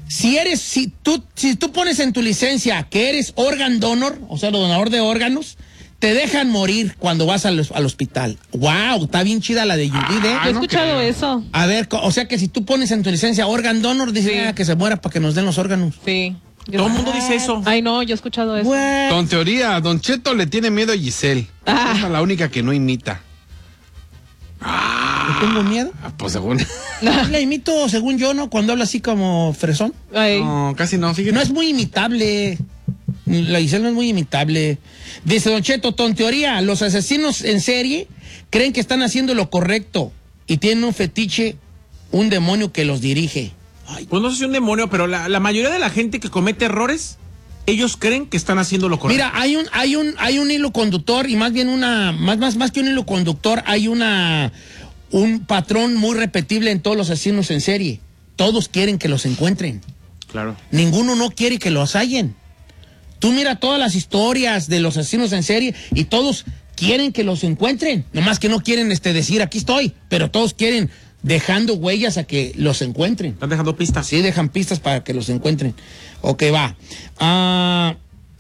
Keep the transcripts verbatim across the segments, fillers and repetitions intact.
Si eres, si tú, si tú pones en tu licencia que eres organ donor, o sea, donador de órganos, te dejan morir cuando vas al, al hospital. Wow, está bien chida la de Judith, ¿eh? Ah, He escuchado no eso. A ver, o sea que si tú pones en tu licencia organ donor, dice sí. ah, que se muera para que nos den los órganos. Sí. Yo Todo el mundo dice eso. Ay, no, yo he escuchado eso. What? Don teoría, Don Cheto le tiene miedo a Giselle. Ah. Es la única que no imita. Ah. ¿Le tengo miedo? Pues según... Le imito, según yo, ¿no? Cuando habla así como fresón. Ay. No, casi no, fíjate. No es muy imitable. La Giselle no es muy imitable. Dice Don Cheto, ton teoría, los asesinos en serie creen que están haciendo lo correcto y tienen un fetiche, un demonio que los dirige. Ay. Pues no sé si un demonio, pero la, la mayoría de la gente que comete errores, ellos creen que están haciendo lo correcto. Mira, hay un, hay un, hay un hilo conductor y más bien una, más, más, más que un hilo conductor, hay una, un patrón muy repetible en todos los asesinos en serie. Todos quieren que los encuentren. Claro. Ninguno no quiere que los hallen. Tú mira todas las historias de los asesinos en serie y todos quieren que los encuentren. Nomás que no quieren este, decir aquí estoy, pero todos quieren dejando huellas a que los encuentren. Están dejando pistas. Sí, dejan pistas para que los encuentren. Ok, va. Uh,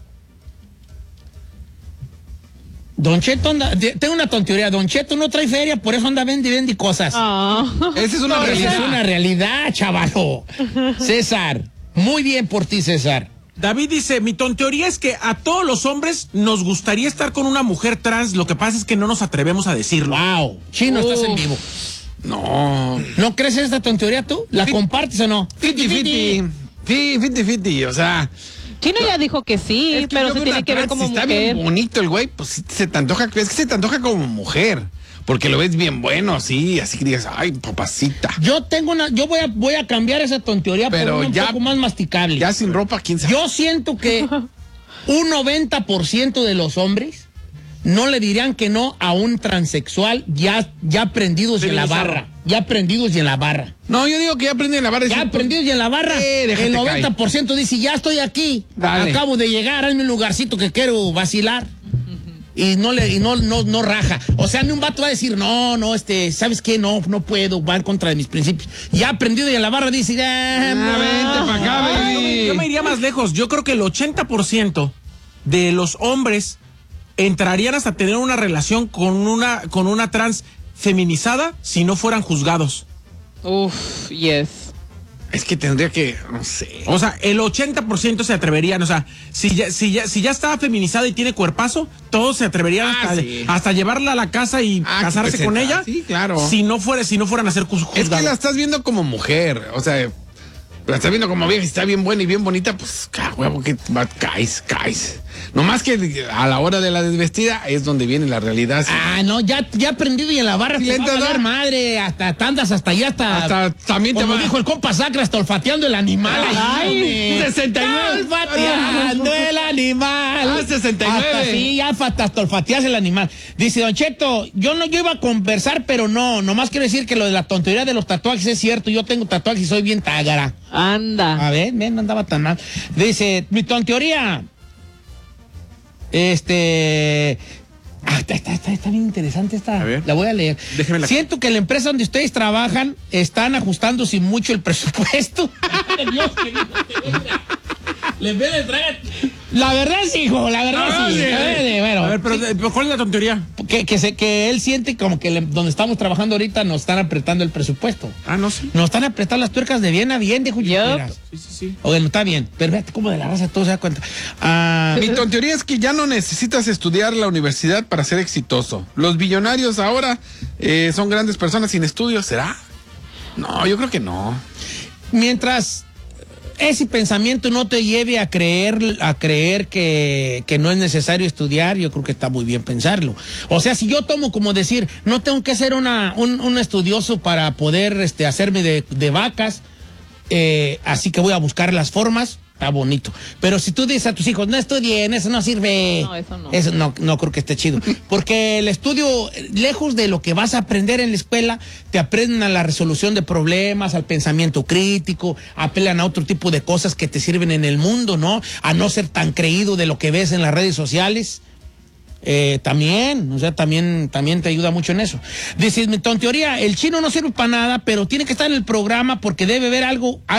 Don Cheto anda, tengo una tontería. Don Cheto no trae feria, por eso anda vendi vendi cosas. Oh. Esa es una no, realidad. Esa es una realidad, chavalo. César, muy bien por ti, César. David dice, mi tonteoría es que a todos los hombres nos gustaría estar con una mujer trans, lo que pasa es que no nos atrevemos a decirlo. Wow, Chino, uh. estás en vivo. No. ¿No crees esta tonteoría tú? ¿La Fit, compartes o no? Fiti, fiti. Sí, fiti, fiti, o sea... Chino ya dijo que sí, es que pero se tiene que ver como si mujer. Está bien bonito el güey, pues se te antoja, es que se te antoja como mujer. Porque lo ves bien bueno, así, así que digas, ay, papacita. Yo tengo una, yo voy a, voy a cambiar esa tontería por una un poco más masticable. Ya sin ropa, quién sabe. Yo siento que un noventa por ciento de los hombres no le dirían que no a un transexual ya, ya prendidos y en la barra. Ya prendidos y en la barra. No, yo digo que ya aprendí en la barra. Ya decir, prendidos y en la barra. Eh, el noventa por ciento dice, ya estoy aquí. Dale. Acabo de llegar, hazme un lugarcito que quiero vacilar. Y no le, y no, no, no raja. O sea, ni un vato va a decir, no, no, este, ¿sabes qué? No, no puedo, va en contra de mis principios. Ya aprendido y en la barra dice, ah, ah, vente pa' acá, baby. Yo me iría más lejos. Yo creo que el ochenta por ciento de los hombres entrarían hasta tener una relación con una, con una trans feminizada si no fueran juzgados. Uf, yes. Es que tendría que, no sé. O sea, el ochenta por ciento se atreverían. O sea, si ya, si ya, si ya está feminizada y tiene cuerpazo, todos se atreverían ah, hasta, sí. hasta llevarla a la casa y ah, casarse con ella. Sí, claro. Si no fuera, si no fueran a ser juzgados. Es que la estás viendo como mujer. O sea, la estás viendo como vieja y está bien buena y bien bonita, pues, huevo, que caes, caes. Nomás que a la hora de la desvestida es donde viene la realidad. ¿Sí? Ah, no, ya, ya aprendido y en la barra te va a valer madre, hasta tandas, hasta allá, hasta... Hasta también te como va... dijo el compa Sacra, hasta olfateando el animal. Ay, ay sesenta y nueve. Olfateando el animal. Ah, sesenta y nueve. Hasta, sí, ya hasta olfateas el animal. Dice, Don Cheto, yo no, yo iba a conversar, pero no, nomás quiero decir que lo de la tontería de los tatuajes es cierto, yo tengo tatuajes y soy bien tágara. Anda. A ver, ven, no andaba tan mal. Dice, mi tonteoría... Este... Ah, está, está, está, está bien interesante esta. La voy a leer. Déjeme la... Siento que la empresa donde ustedes trabajan están ajustando sin mucho el presupuesto. Dios, que les ve de tragar. La verdad sí, hijo, la verdad ah, sí. sí. Ver, bueno, a ver, pero sí. ¿Cuál es la tontería? Que, que, se, que él siente como que le, donde estamos trabajando ahorita nos están apretando el presupuesto. Ah, no sé. Sí. Nos están apretando las tuercas de bien a bien, dijo yep. Sí, sí, sí. O bueno, está bien. Pero fíjate cómo de la raza todo se da cuenta. Ah, mi tontería es que ya no necesitas estudiar la universidad para ser exitoso. Los billonarios ahora eh, son grandes personas sin estudios, ¿será? No, yo creo que no. Mientras ese pensamiento no te lleve a creer, a creer que, que no es necesario estudiar, yo creo que está muy bien pensarlo. O sea, si yo tomo como decir, no tengo que ser una, un, un estudioso para poder este, hacerme de, de vacas, eh, así que voy a buscar las formas. Está bonito. Pero si tú dices a tus hijos, no estudien, eso no sirve. No, eso no. Eso no, no creo que esté chido. Porque el estudio, lejos de lo que vas a aprender en la escuela, te aprenden a la resolución de problemas, al pensamiento crítico, apelan a otro tipo de cosas que te sirven en el mundo, ¿no? A no ser tan creído de lo que ves en las redes sociales. Eh, también, o sea, también, también te ayuda mucho en eso. Dices, mi tontería, el chino no sirve para nada, pero tiene que estar en el programa porque debe ver algo...